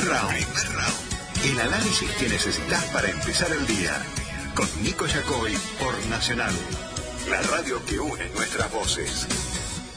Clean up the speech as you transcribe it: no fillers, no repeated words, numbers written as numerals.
Round. El análisis que necesitas para empezar el día. Con Nico Yacoy por Nacional. La radio que une nuestras voces.